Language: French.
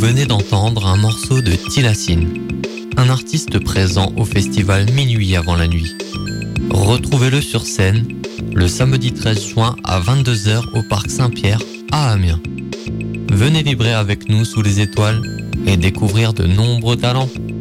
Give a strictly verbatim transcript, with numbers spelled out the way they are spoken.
venez d'entendre un morceau de Tilassine, un artiste présent au festival Minuit avant la nuit. Retrouvez-le sur scène le samedi treize juin à vingt-deux heures au Parc Saint-Pierre à Amiens. Venez vibrer avec nous sous les étoiles et découvrir de nombreux talents.